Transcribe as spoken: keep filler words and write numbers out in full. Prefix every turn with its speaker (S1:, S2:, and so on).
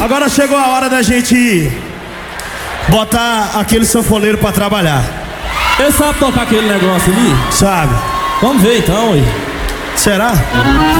S1: Agora chegou a hora da gente botar aquele sanfoneiro pra trabalhar.
S2: Ele sabe tocar aquele negócio ali?
S1: Sabe?
S2: Vamos ver então, ué.
S1: Será?